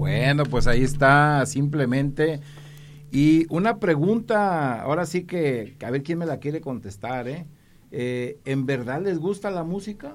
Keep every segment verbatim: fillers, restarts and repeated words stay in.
Bueno, pues ahí está, simplemente. Y una pregunta, ahora sí que, a ver quién me la quiere contestar, ¿eh? eh ¿En verdad les gusta la música?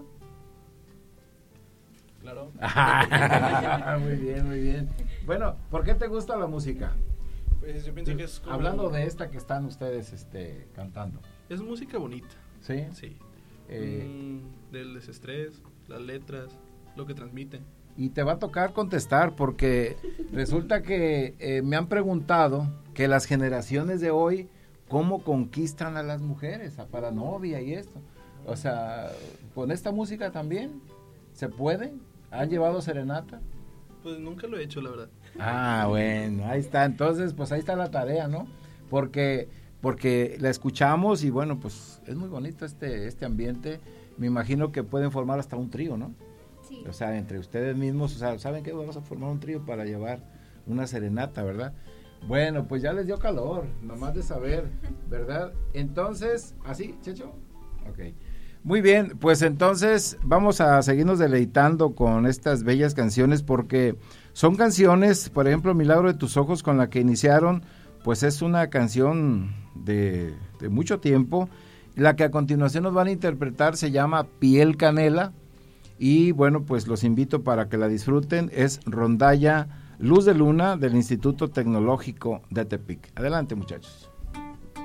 Claro. Muy bien, muy bien. Bueno, ¿por qué te gusta la música? Pues yo pienso que es como... Hablando de esta que están ustedes este, cantando. Es música bonita. ¿Sí? Sí. Eh, mm, del desestrés, las letras, lo que transmiten. Y te va a tocar contestar porque resulta que eh, me han preguntado que las generaciones de hoy, ¿cómo conquistan a las mujeres, a para novia y esto? O sea, ¿con esta música también se puede? ¿Han llevado serenata? Pues nunca lo he hecho, la verdad. Ah, bueno, ahí está. Entonces, pues ahí está la tarea, ¿no? Porque porque la escuchamos y bueno, pues es muy bonito este este ambiente. Me imagino que pueden formar hasta un trío, ¿no? Sí. O sea, entre ustedes mismos, o sea, ¿saben qué? Vamos a formar un trío para llevar una serenata, ¿verdad? Bueno, pues ya les dio calor, nomás de saber, ¿verdad? Entonces, ¿así, Checho? Ok. Muy bien, pues entonces vamos a seguirnos deleitando con estas bellas canciones porque son canciones, por ejemplo, Milagro de tus ojos, con la que iniciaron, pues es una canción de, de mucho tiempo. La que a continuación nos van a interpretar se llama Piel Canela y bueno, pues los invito para que la disfruten. Es Rondalla Luz de Luna del Instituto Tecnológico de Tepic. Adelante, muchachos.